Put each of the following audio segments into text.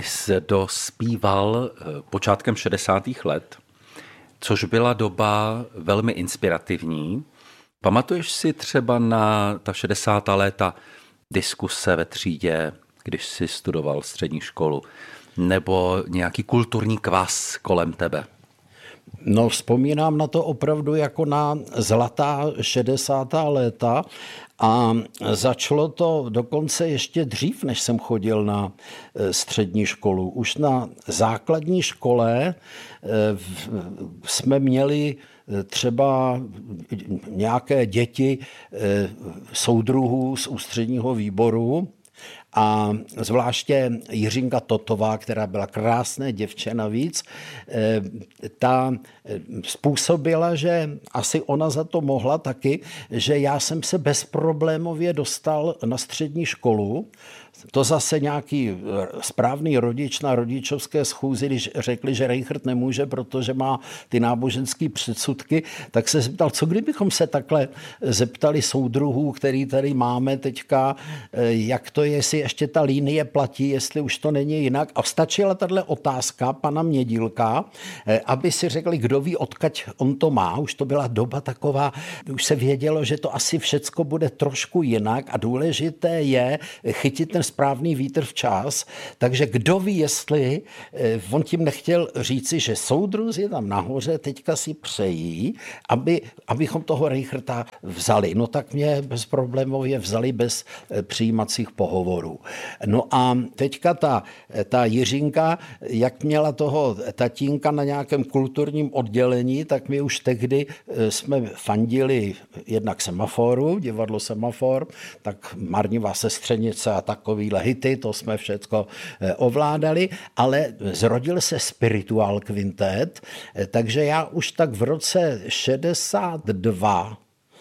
jsi dospíval počátkem 60. let, což byla doba velmi inspirativní. Pamatuješ si třeba na ta 60. léta diskuse ve třídě, když jsi studoval střední školu, nebo nějaký kulturní kvas kolem tebe? No, vzpomínám na to opravdu jako na zlatá 60. léta a začalo to dokonce ještě dřív, než jsem chodil na střední školu. Už na základní škole jsme měli třeba nějaké děti soudruhů z ústředního výboru, a zvláště Jiřinka Totová, která byla krásné děvče navíc, ta způsobila, že asi ona za to mohla taky, že já jsem se bezproblémově dostal na střední školu. To zase nějaký správný rodič na rodičovské schůzi, když řekli, že Reichert nemůže, protože má ty náboženské předsudky, tak se zeptal, co kdybychom se takhle zeptali soudruhů, který tady máme teďka, jak to je, jestli ještě ta linie platí, jestli už to není jinak. A stačila tahle otázka pana Mědílka, aby si řekli, kdo ví, odkud on to má. Už to byla doba taková, už se vědělo, že to asi všecko bude trošku jinak a důležité je chytit ten správný vítr včas, takže kdo ví, jestli on tím nechtěl říci, že soudruzi tam nahoře teďka si přejí, abychom toho Reicherta vzali. No tak mě bezproblémově vzali bez přijímacích pohovorů. No a teďka ta Jiřinka, jak měla toho tatínka na nějakém kulturním oddělení, tak my už tehdy jsme fandili jednak Semaforu, divadlo Semafor, tak Marnivá sestřenice a takovýhle hity, to jsme všecko ovládali, ale zrodil se Spiritual Quintet, takže já už tak v roce 62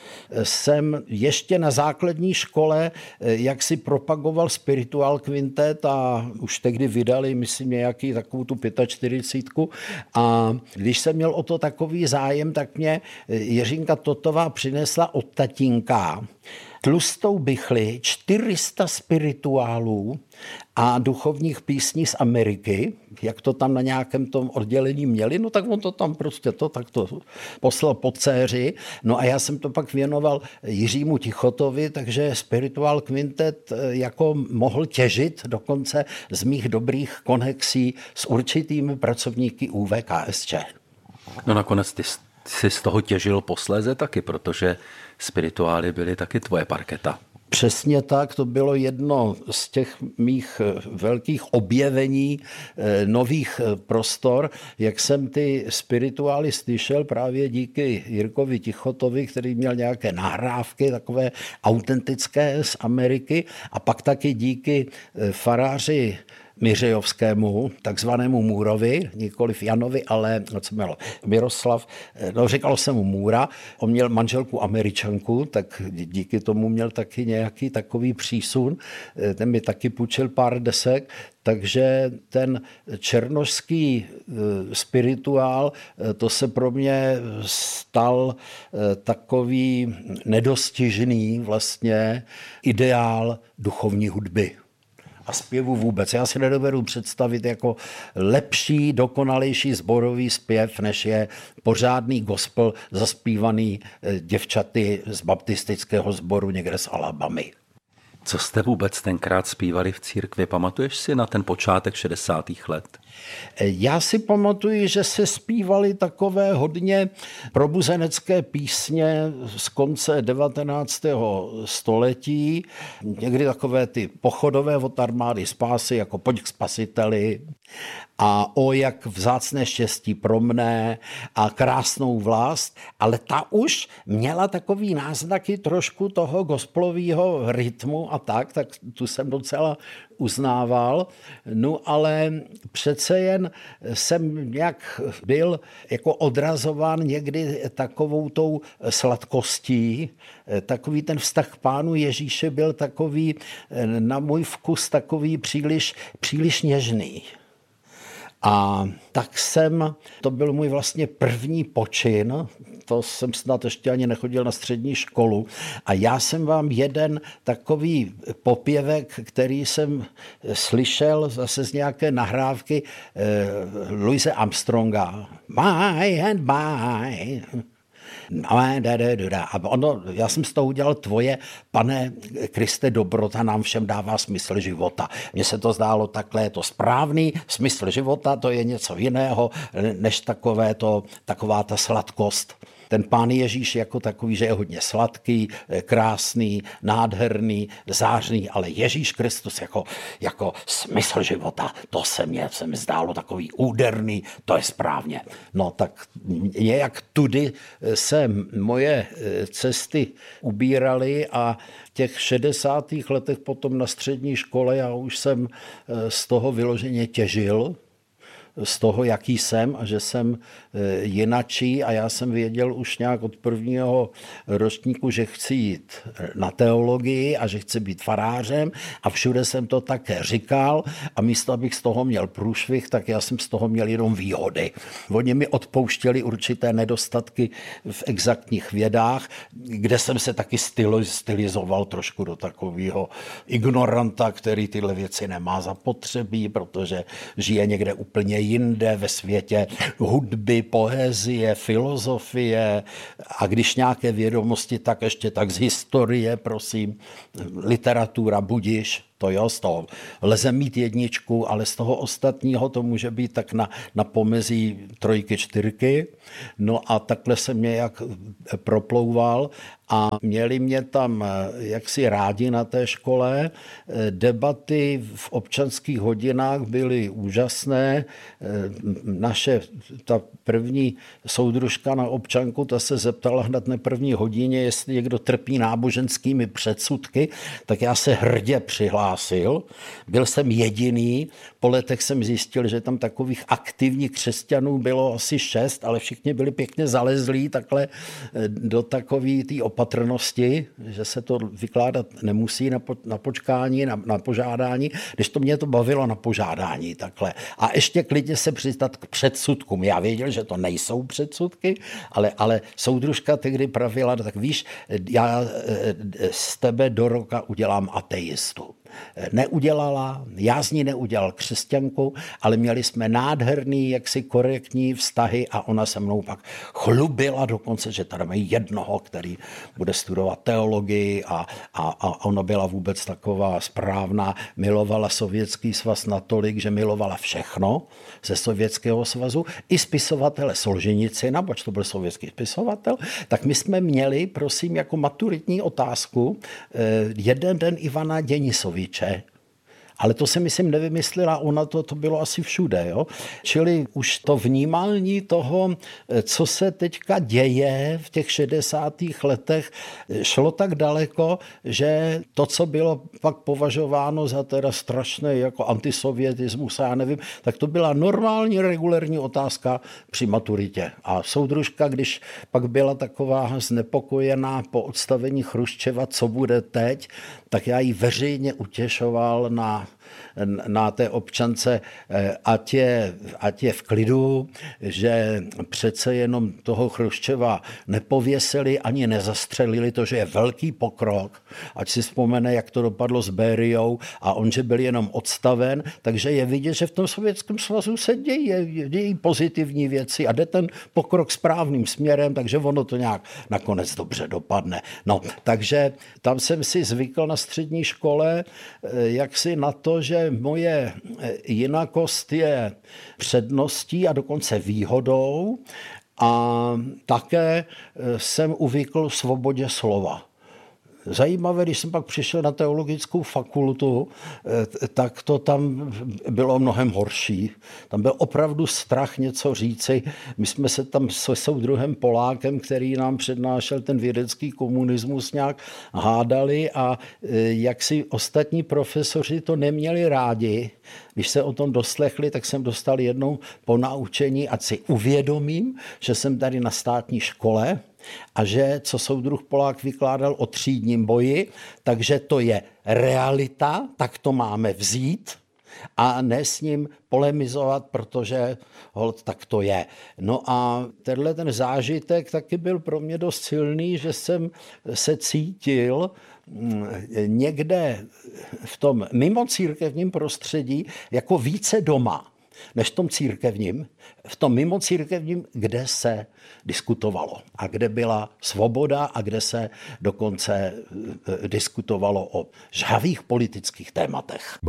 jsem ještě na základní škole jak si propagoval Spiritual Quintet a už tehdy vydali, myslím, nějaký takovou tu 45. A když jsem měl o to takový zájem, tak mě Jiřinka Totová přinesla od tatínka tlustou bichli 400 spirituálů a duchovních písní z Ameriky, jak to tam na nějakém tom oddělení měli, no tak on to tam prostě takto poslal po dceři. No a já jsem to pak věnoval Jiřímu Tichotovi, takže Spiritual Quintet jako mohl těžit dokonce z mých dobrých konexí s určitými pracovníky UVKSČ. No nakonec ty jsi z toho těžil posléze taky, protože spirituály byly taky tvoje parketa. Přesně tak, to bylo jedno z těch mých velkých objevení nových prostor, jak jsem ty spirituály slyšel právě díky Jirkovi Tichotovi, který měl nějaké nahrávky takové autentické z Ameriky a pak taky díky faráři Miřejovskému, takzvanému Můrovi, nikoliv Janovi, ale Miroslav, říkalo se mu Můra, on měl manželku Američanku, tak díky tomu měl taky nějaký takový přísun, ten mi taky půjčil pár desek, takže ten černošský spirituál, to se pro mě stal takový nedostižný vlastně ideál duchovní hudby. A zpěvu vůbec. Já si nedovedu představit jako lepší, dokonalejší sborový zpěv, než je pořádný gospel zaspívaný děvčaty z baptistického sboru někde z Alabamy. Co jste vůbec tenkrát zpívali v církvi? Pamatuješ si na ten počátek 60. let? Já si pamatuju, že se zpívaly takové hodně probuzenecké písně z konce 19. století, někdy takové ty pochodové od armády spásy, jako Pojď k spasiteli a O jak vzácné štěstí pro mne a Krásnou vlast, ale ta už měla takový náznaky trošku toho gospelového rytmu a tak tu jsem docela uznával, no ale přece jen jsem nějak byl jako odrazován někdy takovou tou sladkostí, takový ten vztah k Pánu Ježíše byl takový na můj vkus takový příliš něžný. A tak to byl můj vlastně první počin, to jsem snad ještě ani nechodil na střední školu. A já jsem vám jeden takový popěvek, který jsem slyšel zase z nějaké nahrávky Louise Armstronga. By and by. A já jsem z toho udělal tvoje, pane Kriste, dobrota nám všem dává smysl života. Mně se to zdálo takhle, je to správný, smysl života, to je něco jiného, než taková ta sladkost. Ten Pán Ježíš jako takový, že je hodně sladký, krásný, nádherný, zářný, ale Ježíš Kristus jako smysl života, to se mi zdálo takový úderný, to je správně. No tak nějak tudy se moje cesty ubíraly a v těch 60. letech potom na střední škole já už jsem z toho vyloženě těžil, z toho, jaký jsem a že jsem jinačí a já jsem věděl už nějak od prvního ročníku, že chci jít na teologii a že chci být farářem a všude jsem to také říkal a místo, abych z toho měl průšvih, tak já jsem z toho měl jenom výhody. Oni mi odpouštěli určité nedostatky v exaktních vědách, kde jsem se taky stylizoval trošku do takového ignoranta, který tyhle věci nemá zapotřebí, protože žije někde úplně jinde ve světě hudby, poezie, filozofie a když nějaké vědomosti, tak ještě tak z historie, prosím, literatura, budiš. To jo, z toho lze mít jedničku, ale z toho ostatního to může být tak na pomezí 3, 4. No a takhle jsem nějak proplouval a měli mě tam jaksi rádi na té škole. Debaty v občanských hodinách byly úžasné. Ta první soudružka na občanku, ta se zeptala hned na první hodině, jestli někdo trpí náboženskými předsudky, tak já se hrdě přihlásil. Byl jsem jediný, po letech jsem zjistil, že tam takových aktivních křesťanů bylo asi 6, ale všichni byli pěkně zalezlí takhle do takové té opatrnosti, že se to vykládat nemusí na počkání, na požádání, když to mě to bavilo na požádání takhle. A ještě klidně se přistat k předsudkům. Já věděl, že to nejsou předsudky, ale soudružka tehdy pravila, tak víš, já z tebe do roka udělám ateistu. Neudělala, já z ní neudělal křesťanku, ale měli jsme nádherný, jaksi korektní vztahy a ona se mnou pak chlubila dokonce, že tady mají jednoho, který bude studovat teologii a ona byla vůbec taková správná, milovala Sovětský svaz natolik, že milovala všechno ze Sovětského svazu, i spisovatele Solženicina, protože to byl sovětský spisovatel, tak my jsme měli, prosím, jako maturitní otázku jeden den Ivana Denisoviče. Ale to se myslím nevymyslela, ona to bylo asi všude. Jo? Čili už to vnímání toho, co se teďka děje v těch 60. letech, šlo tak daleko, že to, co bylo pak považováno za teda strašné jako antisovietismus, já nevím, tak to byla normální regulérní otázka při maturitě. A soudružka, když pak byla taková znepokojená po odstavení Chruščeva, co bude teď, tak já ji veřejně utěšoval na té občance, ať je v klidu, že přece jenom toho Chruščeva nepověsili ani nezastřelili, to, že je velký pokrok, ať si vzpomene, jak to dopadlo s Bériou a on, že byl jenom odstaven, takže je vidět, že v tom Sovětském svazu se dějí pozitivní věci a jde ten pokrok správným směrem, takže ono to nějak nakonec dobře dopadne. No, takže tam jsem si zvykl na střední škole, jaksi na to, že moje jinakost je předností a dokonce výhodou a také jsem uvykl svobodě slova. Zajímavé, když jsem pak přišel na teologickou fakultu, tak to tam bylo mnohem horší. Tam byl opravdu strach něco říci. My jsme se tam se soudruhem Polákem, který nám přednášel ten vědecký komunismus, nějak hádali a jak si ostatní profesoři to neměli rádi. Když se o tom doslechli, tak jsem dostal jednou ponaučení, ať si uvědomím, že jsem tady na státní škole, a že, co soudruh Polák vykládal o třídním boji, takže to je realita, tak to máme vzít, a ne s ním polemizovat, protože holt tak to je. No a ten zážitek taky byl pro mě dost silný, že jsem se cítil někde v tom mimocírkevním prostředí jako více doma než v tom církevním, v tom mimocírkevním, kde se diskutovalo a kde byla svoboda a kde se dokonce diskutovalo o žhavých politických tématech.